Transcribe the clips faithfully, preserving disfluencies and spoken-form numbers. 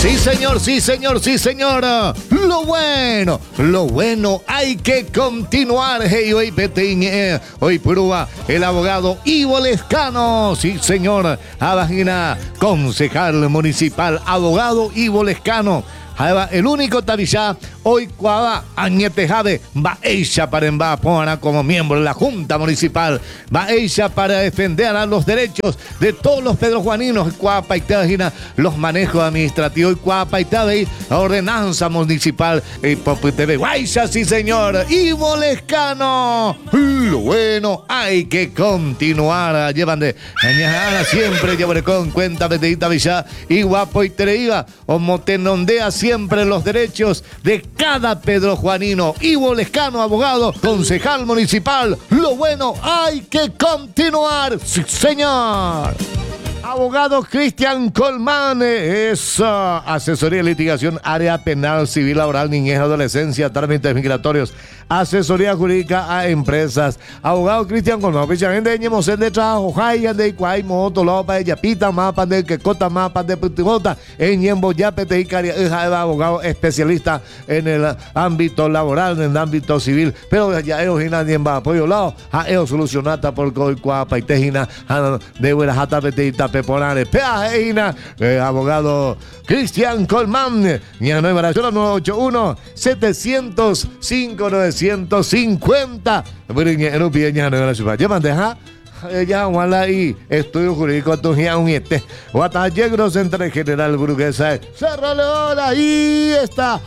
Sí, señor, sí, señor, sí, señor. Lo bueno, lo bueno, hay que continuar. Hey, hoy Petín, eh, hoy prueba el abogado Ivo Lescano. Sí, señor. Abagina, concejal municipal, abogado Ivo Lescano. El único tabillá hoy cuava añetejade va ella para embapona como miembro de la Junta Municipal, va ella para defender a los derechos de todos los pedrojuaninos, cuapa y los manejos administrativos y cuapa y la ordenanza municipal y poputebe guaysa, sí señor, Ivo Lescano. Lo bueno, hay que continuar, llevan de añajana siempre, llevaré con cuenta petita villa y guapo y tereiva, o motenondea siempre los derechos de cada pedrojuanino. Ivo Lescano, abogado, concejal municipal. Lo bueno, hay que continuar. Sí, señor. Abogado Cristian Colmán es uh, asesoría de litigación, área penal, civil, laboral, niñez, adolescencia, trámites migratorios, asesoría jurídica a empresas. Abogado Cristian Colmán, pichamente de ñemosén de trabajo, jayan de iguay, moto, lopa, de yapita, mapa de que cota, mapa de putimota, en ñembo, yapete y caria, abogado especialista en el ámbito laboral, en el ámbito civil, pero ya ellos y nadie va apoyo lado, a ellos solucionata por coy, cuapa y tejina, de buena jata, petita, peponales, peajeina, eh, abogado Cristian Colmán, ña nueva nueve ocho uno, setecientos cinco, novecientos cincuenta. No pide ña nueva ciudad. Ya mandeja. Ya wala y estudio jurídico tu ya un este. Guatallegro Central General Burguesa. Cerro León, ahí está.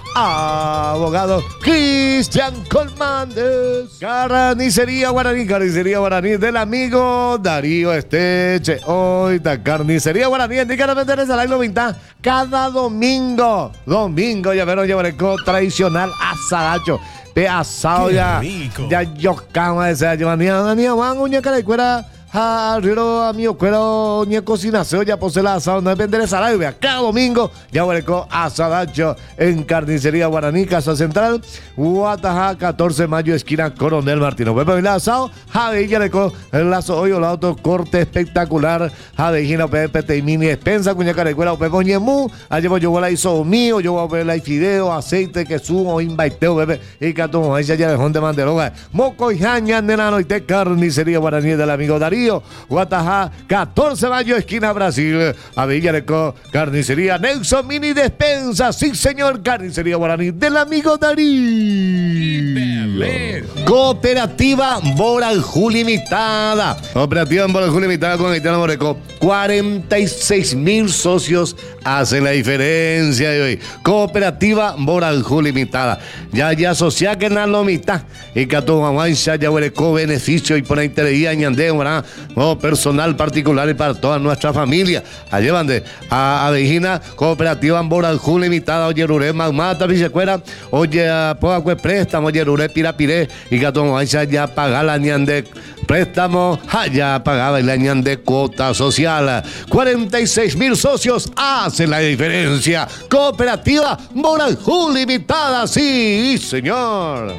Abogado Cristian Colmán. Carnicería Guaraní, carnicería Guaraní del amigo Darío Esteche. Hoy está carnicería Guaraní. Indica vender esa la vinta cada domingo. Domingo ya verán llevar el tradicional asadacho. De asado ya, ya yo cama esa llevanía, ni aman uña cara de cuera, a río a mi cuero, ni cocina se ya posee la asado, no depende de salario, vea, cada domingo ya hueleco asadacho en carnicería Guaraní, Casa Central, Guataja, catorce de mayo, esquina Coronel Martino. Pepe el asado, Jade ya le el lazo hoy o la auto corte espectacular, Jade Gina Pepe te mini despensa, cuña cara de cuera, Pepe Oñemú, allí yo voy a hizo mío, yo voy a ver la fideo, aceite que sumo, invaiteo, bebé, y catomo, ella ya dejó de manderoga, moco y jaña, nenano y te carnicería Guaraní del amigo Darío. Guatajá, catorce de mayo, esquina Brasil, Avillareco, carnicería Nelson Mini Despensa, sí señor, carnicería Guaraní del amigo Darío. Cooperativa Boranjú Limitada, Cooperativa Boranjú Limitada con Haitiano Moreco, cuarenta y seis mil socios hacen la diferencia de hoy. Cooperativa Boranjú Limitada, ya ya asocia que na lo mitad, y que a tu mamá ya hueleco beneficio y por ahí te leía ñandeo, ¿verdad? No, personal particular y para toda nuestra familia. Allí van de a Avejina, Cooperativa Boranjú Limitada, oye Ruré, Magmata, Vicecuera, oye Poacue Préstamo, oye Ruré, Pirapiré, y que todo ya paga la ñande préstamo, ya pagaba la ñande cuota social. cuarenta y seis mil socios hacen la diferencia. Cooperativa Boranjú Limitada, sí, señor.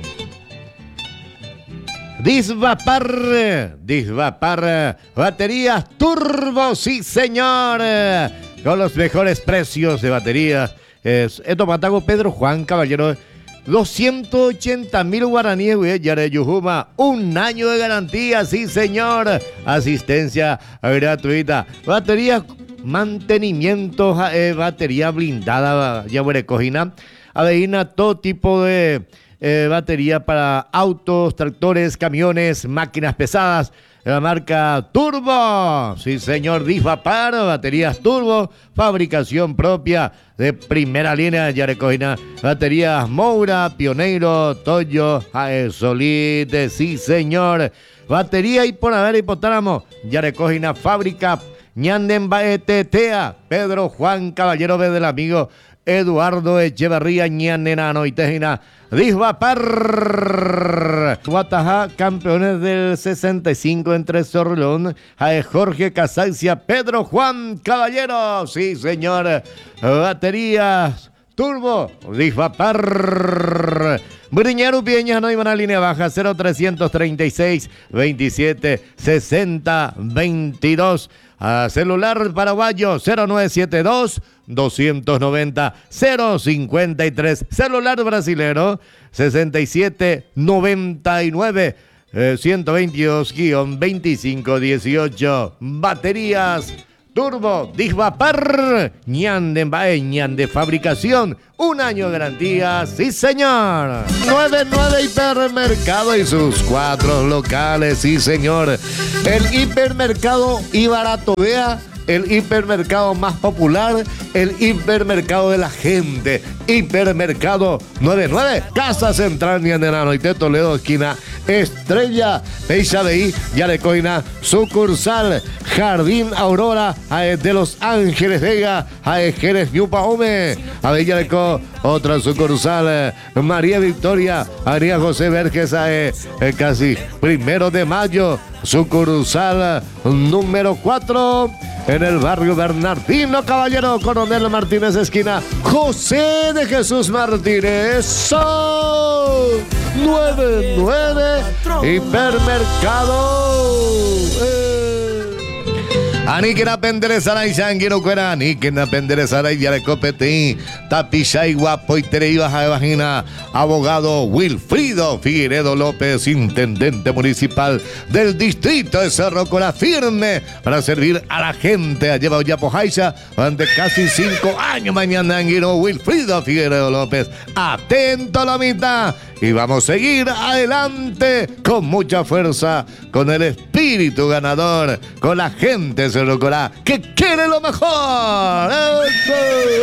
Disvapar, Disvapar, baterías turbo, sí señor, con los mejores precios de baterías. Es, esto matago Pedro Juan Caballero, doscientos ochenta mil guaraníes, güey, Yare Yujuma, un año de garantía, sí señor, asistencia gratuita, baterías, mantenimiento, eh, batería blindada, ya voy a cojina, aveina, todo tipo de... Eh, batería para autos, tractores, camiones, máquinas pesadas, la marca Turbo, sí señor, Disvapar, baterías Turbo, fabricación propia de primera línea, ya recogina, baterías Moura, Pioneiro, Toyo, Solite, sí señor, batería y por haber hipotálamo, ya recogina, fábrica Ñanden Baetetea, Pedro Juan Caballero del amigo Eduardo Echeverría, Ñanenano y Tejina, Disvapar. Guatajá, campeones del sesenta y cinco entre Sorlón, Jorge Casancia, Pedro Juan Caballero, sí señor, baterías Turbo Disvapar. Briñaru Pieñas no iban a línea baja cero trescientos treinta y seis veintisiete sesenta veintidós. A celular paraguayo cero nueve siete dos doscientos noventa cero cincuenta y tres. Celular brasilero sesenta y siete noventa y nueve eh, ciento veintidós veinticinco dieciocho. Baterías Turbo Disvapar, ñan de embae, ñan de fabricación, un año de garantía, sí señor. noventa y nueve Hipermercado y sus cuatro locales, sí señor. El hipermercado y barato, vea, el hipermercado más popular, el hipermercado de la gente. Hipermercado noventa y nueve, Casa Central Ñandenano y Toledo, esquina Estrella, Peixa de I, Yarecoina, sucursal Jardín Aurora de Los Ángeles Vega, a Jerez Ñupaume, a Villareco, otra sucursal María Victoria, María José Verges, a eh, casi primero de mayo, sucursal número cuatro. En el barrio Bernardino Caballero, Coronel Martínez, esquina José de Jesús Martínez. Son noventa y nueve Hipermercado. Eh. Aniquena penderezara y sanguino cuera, aniquena penderezara y diarecopetí, tapicha y guapo y tereibas a vagina. Abogado Wilfrido Figueredo López, intendente municipal del distrito de Cerro Corá, firme para servir a la gente. Ha llevado ya Pojaiza durante casi cinco años. Mañana anguino Wilfrido Figueredo López, atento a la mitad. Y vamos a seguir adelante con mucha fuerza, con el espíritu ganador, con la gente de Cerro Corá que quiere lo mejor. ¡Eso!